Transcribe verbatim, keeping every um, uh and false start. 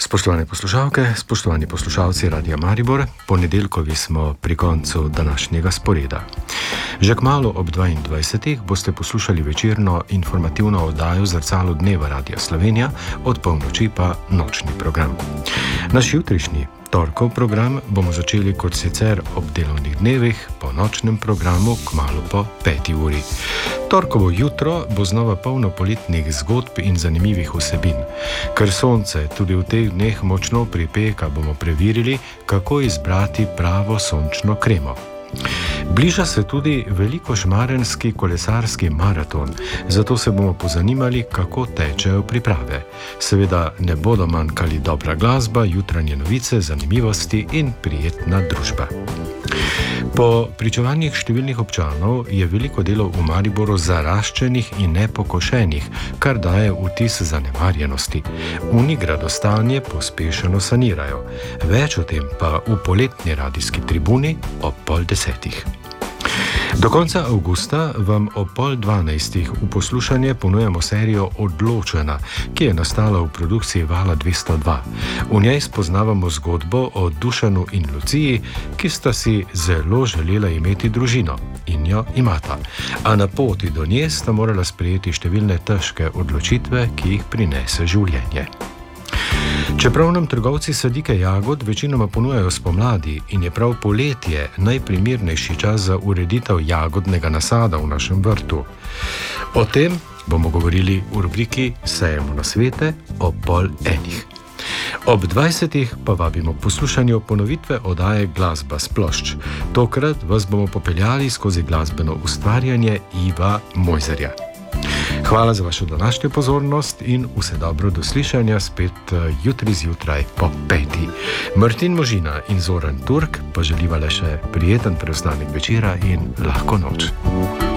Spoštovane poslušalke, spoštovani poslušalci Radia Maribor, ponedeljkovi smo pri koncu današnjega sporeda. Že kmalu ob dvaindvajsetih boste poslušali večerno informativno oddajo Zrcalo dneva Radia Slovenija, od polnoči pa nočni program. Naš jutrišnji torkov program bomo začeli kot sicer ob delovnih dnevih, po nočnem programu kmalu po peti uri. Torkovo jutro bo znova polno poletnih zgodb in zanimivih vsebin. Ker sonce tudi v teh dneh močno pripeka, bomo preverili, kako izbrati pravo sončno kremo. Bliža se tudi velikošmarenski kolesarski maraton, zato se bomo pozanimali, kako tečejo priprave. Seveda ne bodo manjkali dobra glasba, jutranje novice, zanimivosti in prijetna družba. Po pričevanjih številnih občanov je veliko delov v Mariboru zaraščenih in nepokošenih, kar daje vtis zanemarjenosti. Unigrado stanje pospešeno sanirajo. Več o tem pa v poletni radijski tribuni ob pol desetih. Do konca avgusta vam ob pol dvanajstih v poslušanje ponujamo serijo Odločena, ki je nastala v produkciji Vala dvesto dva. V njej spoznavamo zgodbo o Dušanu in Luciji, ki sta si zelo želela imeti družino in jo imata. A na poti do nje sta morala sprejeti številne težke odločitve, ki jih prinese življenje. Čeprav nam trgovci sadike jagod večinoma ponujajo spomladi in je prav poletje najprimernejši čas za ureditev jagodnega nasada v našem vrtu. O tem bomo govorili v rubriki Sejemo nasvete ob pol enih. Ob dvajsetih pa vabimo poslušanju ponovitve oddaje Glasba s plošč. Tokrat vas bomo popeljali skozi glasbeno ustvarjanje Iva Mojzerja. Hvala za vašo današnjo pozornost in vse dobro do slišanja spet jutri zjutraj po peti. Martin Možina in Zoran Turk pa želiva le še prijeten preostanek večera in lahko noč.